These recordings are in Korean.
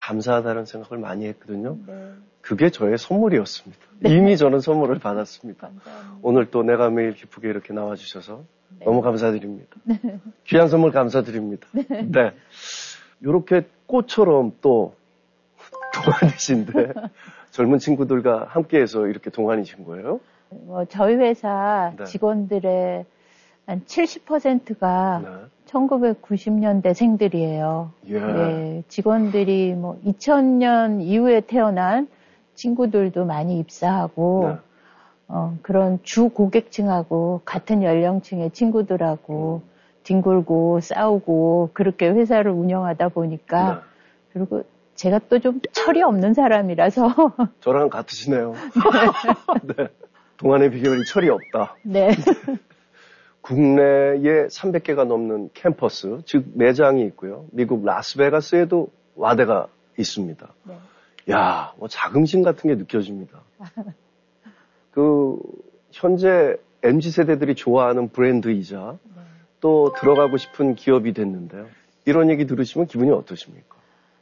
감사하다는 생각을 많이 했거든요. 네. 그게 저의 선물이었습니다. 네. 이미 저는 선물을 받았습니다. 감사합니다. 오늘 또 내가 매일 기쁘게 이렇게 나와주셔서 네. 너무 감사드립니다. 네. 귀한 선물 감사드립니다. 네. 이렇게 꽃처럼 또 동안이신데 젊은 친구들과 함께해서 이렇게 동안이신 거예요? 저희 회사 네. 직원들의 한 70%가 네. 1990년대생들이에요. 예. 네, 직원들이 2000년 이후에 태어난 친구들도 많이 입사하고, 네. 그런 주 고객층하고 같은 연령층의 친구들하고 뒹굴고 싸우고 그렇게 회사를 운영하다 보니까, 네. 그리고 제가 또 좀 철이 없는 사람이라서. 저랑 같으시네요. 네. 동안의 비결이 철이 없다. 네. 국내에 300개가 넘는 캠퍼스, 즉 매장이 있고요. 미국 라스베가스에도 와대가 있습니다. 네. 야, 자긍심 같은 게 느껴집니다. 현재 MZ세대들이 좋아하는 브랜드이자 또 들어가고 싶은 기업이 됐는데요. 이런 얘기 들으시면 기분이 어떠십니까?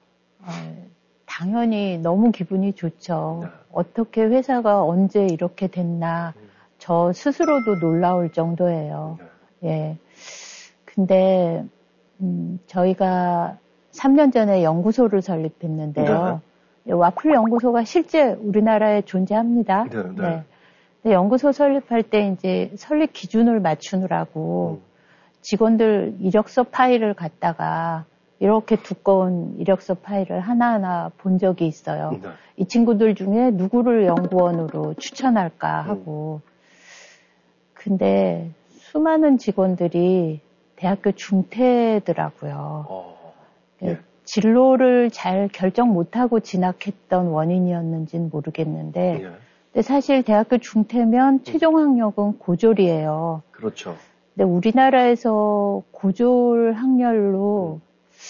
당연히 너무 기분이 좋죠. 네. 어떻게 회사가 언제 이렇게 됐나 저 스스로도 놀라울 정도예요. 네. 예. 근데 저희가 3년 전에 연구소를 설립했는데요. 네. 와플 연구소가 실제 우리나라에 존재합니다. 네, 네. 네. 근데 연구소 설립할 때 이제 설립 기준을 맞추느라고 직원들 이력서 파일을 갖다가 이렇게 두꺼운 이력서 파일을 하나하나 본 적이 있어요. 네. 이 친구들 중에 누구를 연구원으로 추천할까 하고. 근데 수많은 직원들이 대학교 중퇴더라고요. 예. 진로를 잘 결정 못하고 진학했던 원인이었는지는 모르겠는데, 예. 근데 사실 대학교 중퇴면 최종 학력은 고졸이에요. 그렇죠. 근데 우리나라에서 고졸 학렬로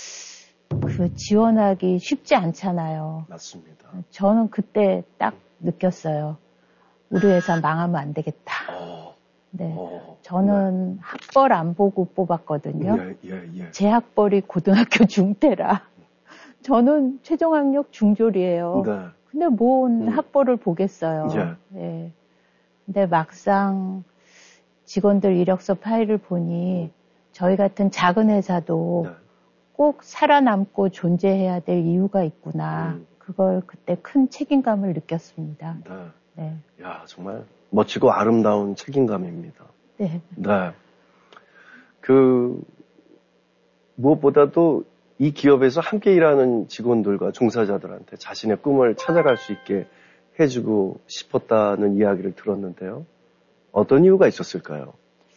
지원하기 쉽지 않잖아요. 맞습니다. 저는 그때 딱 느꼈어요. 우리 회사 망하면 안 되겠다. 네. 저는 학벌 안 보고 뽑았거든요. 예. 제 학벌이 고등학교 중퇴라. 저는 최종 학력 중졸이에요. 네. 근데 뭔 학벌을 보겠어요. 예. 네. 근데 막상 직원들 이력서 파일을 보니 저희 같은 작은 회사도 네. 꼭 살아남고 존재해야 될 이유가 있구나. 그걸 그때 큰 책임감을 느꼈습니다. 네. 네. 야, 정말 멋지고 아름다운 책임감입니다. 네. 네. 무엇보다도 이 기업에서 함께 일하는 직원들과 종사자들한테 자신의 꿈을 찾아갈 수 있게 해주고 싶었다는 이야기를 들었는데요. 어떤 이유가 있었을까요?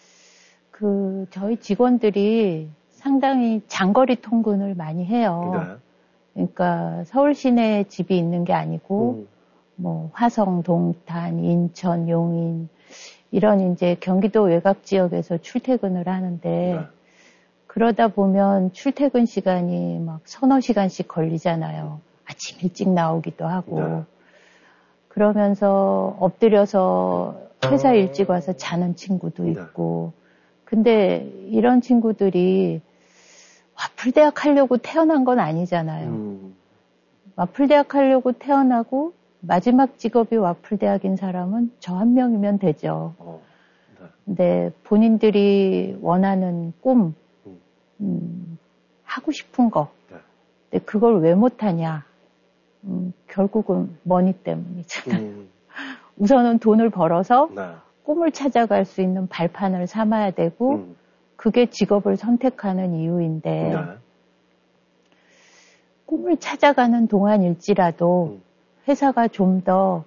저희 직원들이 상당히 장거리 통근을 많이 해요. 네. 그러니까 서울 시내에 집이 있는 게 아니고, 화성, 동탄, 인천, 용인, 이런 이제 경기도 외곽 지역에서 출퇴근을 하는데, 네. 그러다 보면 출퇴근 시간이 막 서너 시간씩 걸리잖아요. 아침 일찍 나오기도 하고. 네. 그러면서 엎드려서 회사 일찍 와서 자는 친구도 있고. 근데 이런 친구들이 와플대학 하려고 태어난 건 아니잖아요. 와플대학 하려고 태어나고 마지막 직업이 와플대학인 사람은 저 한 명이면 되죠. 네. 근데 본인들이 원하는 꿈, 하고 싶은 거. 네. 근데 그걸 왜 못하냐? 결국은 머니 때문이잖아요. 우선은 돈을 벌어서 네. 꿈을 찾아갈 수 있는 발판을 삼아야 되고, 그게 직업을 선택하는 이유인데, 네. 꿈을 찾아가는 동안일지라도 회사가 좀 더,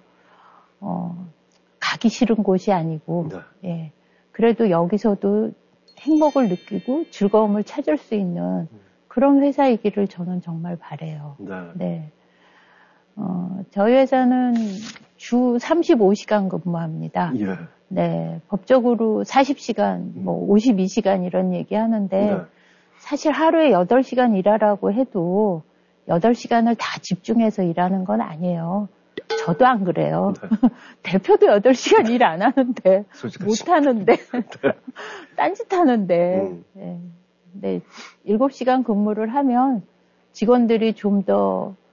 가기 싫은 곳이 아니고, 네. 예. 그래도 여기서도 행복을 느끼고 즐거움을 찾을 수 있는 그런 회사이기를 저는 정말 바라요. 네. 네. 저희 회사는 주 35시간 근무합니다. 예. 네. 법적으로 40시간, 52시간 이런 얘기 하는데, 네. 사실 하루에 8시간 일하라고 해도 8시간을 다 집중해서 일하는 건 아니에요. 저도 안 그래요. 네. 대표도 8시간 일 안 하는데, 못 하는데, 딴짓 하는데, 네. 근데 7시간 근무를 하면 직원들이 좀 더